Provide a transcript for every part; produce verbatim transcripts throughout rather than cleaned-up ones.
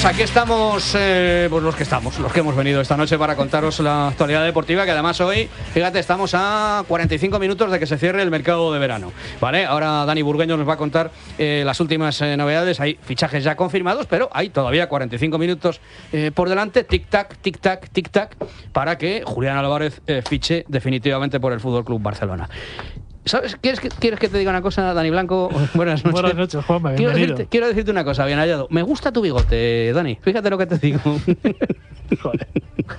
aquí estamos, eh, pues los que estamos, los que hemos venido esta noche para contaros la actualidad deportiva, que además hoy, fíjate, estamos a cuarenta y cinco minutos de que se cierre el mercado de verano, ¿vale? Ahora Dani Burgueño nos va a contar eh, las últimas eh, novedades. Hay fichajes ya confirmados, pero hay todavía cuarenta y cinco minutos eh, por delante, tic-tac, tic-tac, tic-tac, para que Julián Álvarez eh, fiche definitivamente por el F C Barcelona. ¿Sabes? ¿Quieres que, ¿Quieres que te diga una cosa, Dani Blanco? Buenas noches. Buenas noches, Juanma, quiero bienvenido. decirte, quiero decirte una cosa, bien hallado. Me gusta tu bigote, Dani. Fíjate lo que te digo. Joder.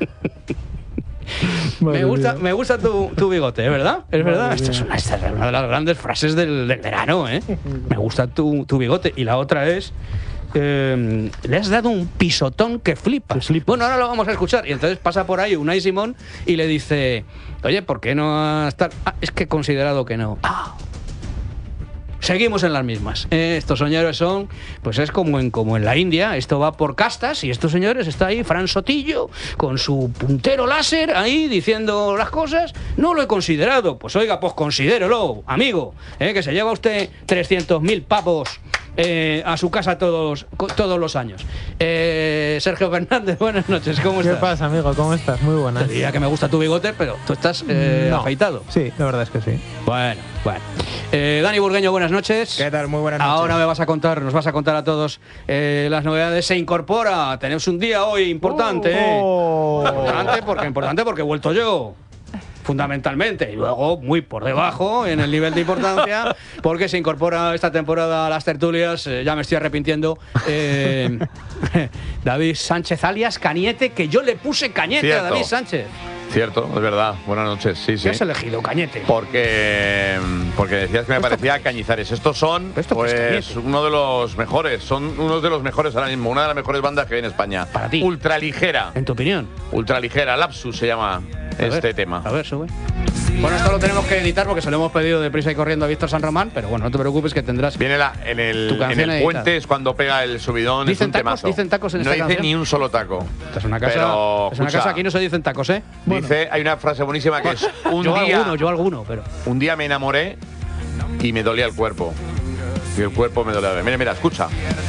me gusta, me gusta tu, tu bigote, ¿es verdad? Es Madre verdad. Esta es, una, esta es una de las grandes frases del, del verano, ¿eh? Me gusta tu, tu bigote. Y la otra es... Eh, le has dado un pisotón que flipas. Que flipas. Bueno, ahora lo vamos a escuchar. Y entonces pasa por ahí Unai Simón y le dice: oye, ¿por qué no estar? Ah, es que he considerado que no. Ah. Seguimos en las mismas. Eh, estos señores son, pues es como en, como en la India, esto va por castas y estos señores, está ahí Fran Sotillo con su puntero láser ahí diciendo las cosas. No lo he considerado. Pues oiga, pues considérelo, amigo, eh, que se lleva usted trescientos mil pavos eh, a su casa todos, todos los años. Eh, Sergio Fernández, buenas noches, ¿cómo ¿Qué estás? pasa, amigo? ¿Cómo estás? Muy Te buenas. diría que me gusta tu bigote, pero tú estás eh, No. afeitado. Sí, la verdad es que sí. Bueno, bueno. Eh, Dani Burgueño, buenas noches. ¿Qué tal? Muy buenas noches. Ahora me vas a contar, nos vas a contar a todos eh, las novedades. Se incorpora, tenemos un día hoy importante. Oh. ¿eh? Importante porque importante porque he vuelto yo. Fundamentalmente, y luego muy por debajo en el nivel de importancia, porque se incorpora esta temporada a las tertulias, eh, ya me estoy arrepintiendo, eh, David Sánchez alias Cañete, que yo le puse Cañete Cierto. a David Sánchez. Cierto, es verdad. Buenas noches, sí, ¿Qué sí. has elegido, Cañete? Porque, porque decías que me ¿Esto parecía Cañizares. Estos son, ¿Esto qué es, pues, Cañete? uno de los mejores. Son unos de los mejores ahora mismo. Una de las mejores bandas que hay en España. Para ti. Ultraligera. En tu opinión. Ultraligera. Lapsus se llama A este ver, tema. A ver, sube. Bueno, esto lo tenemos que editar porque se lo hemos pedido deprisa y corriendo a Víctor San Román, pero bueno, no te preocupes que tendrás... Viene la, en el, Tu en canción el editada. puente es cuando pega el subidón. ¿Dicen es un tacos? temazo. ¿Dicen tacos en no esta dice canción? ni un solo taco. Esta es una casa, Pero, es una escucha, casa, aquí no se dicen tacos, ¿eh? Dice, hay una frase buenísima que es un yo día, alguno, yo alguno, pero... un día me enamoré y me dolía el cuerpo. Y el cuerpo me dolía. Mira, mira, escucha.